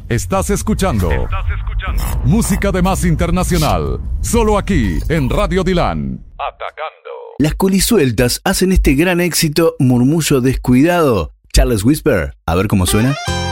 Estás escuchando música de más internacional, solo aquí en Radio Dilan. Atacando. Las culisueltas hacen este gran éxito Murmullo Descuidado. Charles Whisper, a ver cómo suena.